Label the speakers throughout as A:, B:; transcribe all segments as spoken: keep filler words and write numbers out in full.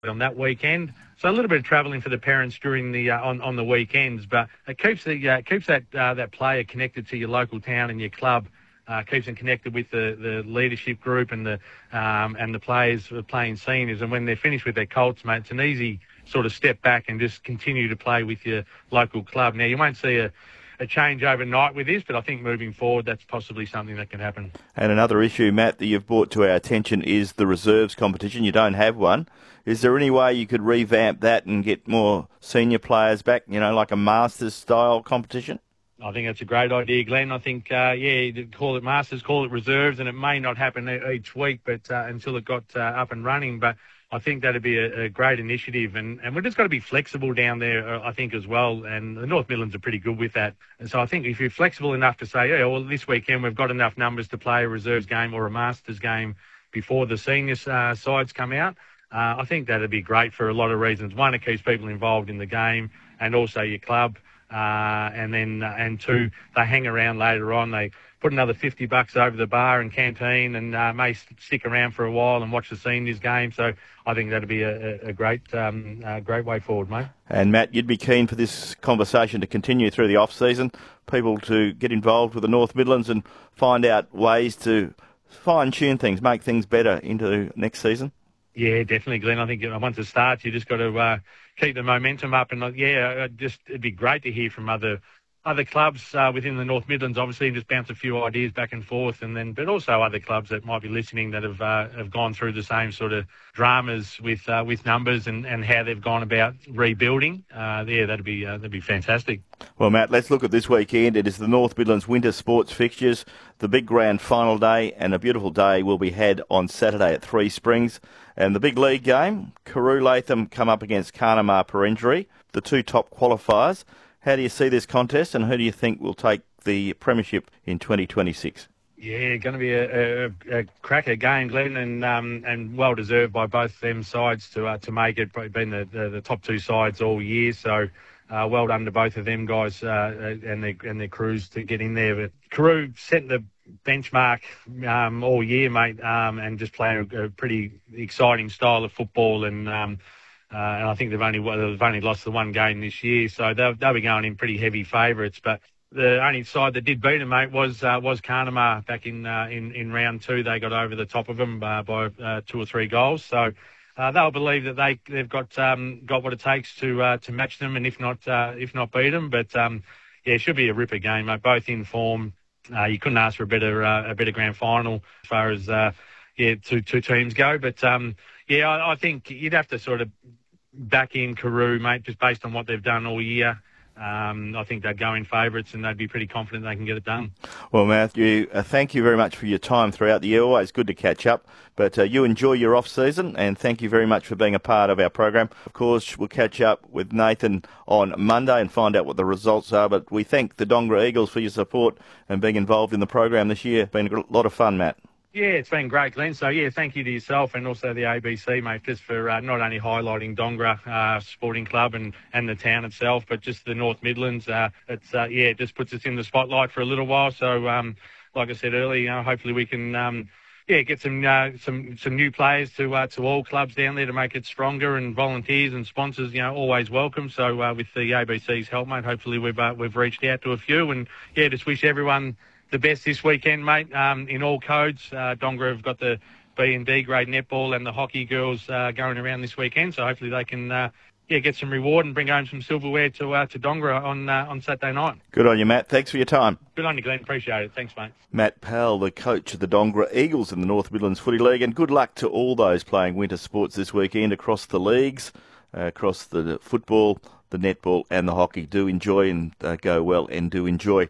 A: on that weekend. So a little bit of travelling for the parents during the uh, on on the weekends, but it keeps the uh, keeps that uh, that player connected to your local town and your club. Uh, keeps them connected with the, the leadership group and the um, and the players playing seniors. And when they're finished with their Colts, mate, it's an easy sort of step back and just continue to play with your local club. Now, you won't see a, a change overnight with this, but I think moving forward, that's possibly something that can happen.
B: And another issue, Matt, that you've brought to our attention is the reserves competition. You don't have one. Is there any way you could revamp that and get more senior players back, you know, like a Masters-style competition?
A: I think that's a great idea, Glenn. I think, uh, yeah, call it Masters, call it reserves, and it may not happen each week, but uh, until it got uh, up and running. But I think that'd be a, a great initiative, and, and we've just got to be flexible down there, uh, I think, as well. And the North Midlands are pretty good with that. And so I think if you're flexible enough to say, yeah, well, this weekend we've got enough numbers to play a reserves game or a Masters game before the senior uh, sides come out, uh, I think that'd be great for a lot of reasons. One, it keeps people involved in the game, and also your club. Uh, and then, uh, and two, they hang around later on. They put another fifty bucks over the bar and canteen and uh, may stick around for a while and watch the seniors game. So I think that'd be a, a great, um, a great way forward, mate.
B: And Matt, you'd be keen for this conversation to continue through the off season, people to get involved with the North Midlands and find out ways to fine tune things, make things better into next season.
A: Yeah, definitely, Glenn. I think once it starts, you just got to uh, keep the momentum up. And, uh, yeah, just it'd be great to hear from other other clubs uh, within the North Midlands, obviously, and just bounce a few ideas back and forth. And then, but also other clubs that might be listening that have uh, have gone through the same sort of dramas with uh, with numbers and, and how they've gone about rebuilding. Uh, yeah, that'd be uh, that'd be fantastic.
B: Well, Matt, let's look at this weekend. It is the North Midlands Winter Sports fixtures, the big grand final day, and a beautiful day will be had on Saturday at Three Springs. And the big league game, Carew Latham come up against Carnamah Perenjori, the two top qualifiers. How do you see this contest, and who do you think will take the premiership in twenty twenty-six?
A: Yeah, going to be a, a, a cracker game, Glenn, and um, and well deserved by both them sides to uh, to make it. Been the, the, the top two sides all year, so uh, well done to both of them guys uh, and their and their crews to get in there. But Carew set the benchmark um, all year, mate, um, and just playing a, a pretty exciting style of football and. Um, Uh, and I think they've only they've only lost the one game this year, so they'll they'll be going in pretty heavy favourites. But the only side that did beat them, mate, was uh, was Carnamah back in uh, in in round two. They got over the top of them uh, by uh, two or three goals. So uh, they'll believe that they they've got um, got what it takes to uh, to match them, and if not uh, if not beat them. But um, yeah, it should be a ripper game, mate. Both in form. Uh, you couldn't ask for a better uh, a better grand final as far as uh, yeah two two teams go. But um, yeah, I, I think you'd have to sort of back in Carew, mate, just based on what they've done all year. Um, I think they'd go in favourites and they'd be pretty confident they can get it done.
B: Well, Matthew, uh, thank you very much for your time throughout the year. Always good to catch up. But uh, you enjoy your off-season, and thank you very much for being a part of our program. Of course, we'll catch up with Nathan on Monday and find out what the results are. But we thank the Dongara Eagles for your support and being involved in the program this year. It's been a lot of fun, Matt.
A: Yeah, it's been great, Glenn. So, yeah, thank you to yourself and also the A B C, mate, just for uh, not only highlighting Dongara uh, Sporting Club and, and the town itself, but just the North Midlands. Uh, it's uh, yeah, it just puts us in the spotlight for a little while. So, um, like I said earlier, you know, hopefully we can, um, yeah, get some uh, some some new players to uh, to all clubs down there to make it stronger, and volunteers and sponsors, you know, always welcome. So, uh, with the A B C's help, mate, hopefully we've uh, we've reached out to a few, and yeah, just wish everyone the best this weekend, mate, um, in all codes. Uh, Dongara have got the B and D grade netball and the hockey girls uh, going around this weekend, so hopefully they can uh, yeah get some reward and bring home some silverware to uh, to Dongara on uh, on Saturday night.
B: Good on you, Matt. Thanks for your time.
A: Good on you, Glenn. Appreciate it. Thanks, mate.
B: Matt Powell, the coach of the Dongara Eagles in the North Midlands Footy League, and good luck to all those playing winter sports this weekend across the leagues, uh, across the football, the netball and the hockey. Do enjoy and uh, go well and do enjoy.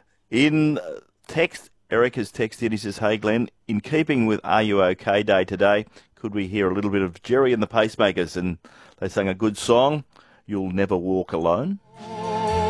B: In uh, text, Eric has texted, he says, "Hey Glenn, in keeping with Are You OK Day today, could we hear a little bit of Jerry and the Pacemakers?" And they sang a good song, "You'll Never Walk Alone."